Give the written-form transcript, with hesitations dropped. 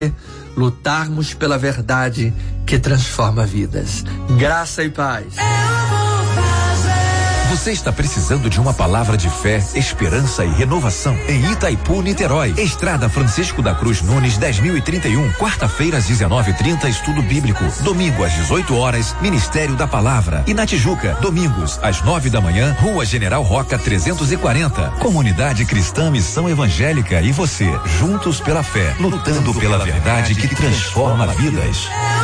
lutarmos pela verdade que transforma vidas. Graça e paz. Você está precisando de uma palavra de fé, esperança e renovação? Em Itaipu, Niterói, Estrada Francisco da Cruz Nunes, 10.031, quarta-feira às 19h30, estudo bíblico. Domingo às 18 horas, Ministério da Palavra. E na Tijuca, domingos às 9 da manhã, Rua General Roca 340. Comunidade Cristã Missão Evangélica e você, juntos pela fé, lutando pela verdade que transforma vidas.